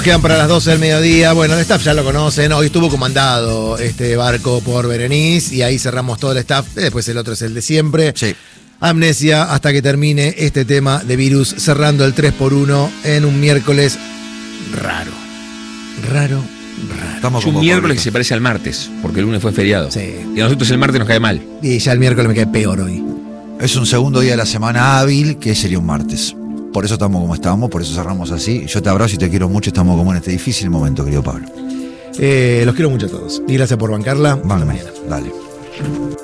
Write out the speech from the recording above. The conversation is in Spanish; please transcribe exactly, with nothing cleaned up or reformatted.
Quedan para las doce del mediodía. Bueno, el staff ya lo conocen. Hoy estuvo comandado este barco por Berenice y ahí cerramos todo el staff. Después el otro es el de siempre. Sí. Amnesia hasta que termine este tema de Virus, cerrando el tres por uno en un miércoles raro. Raro, raro. Estamos Es un como miércoles Pablito. que se parece al martes, porque el lunes fue feriado. Sí. Y a nosotros el martes nos cae mal. Y ya el miércoles me cae peor hoy. Es un segundo día de la semana hábil, que sería un martes. Por eso estamos como estamos, por eso cerramos así. Yo te abrazo y te quiero mucho. Estamos como en este difícil momento, querido Pablo. Eh, los quiero mucho a todos. Y gracias por bancarla. Hasta Vamos, mañana. dale.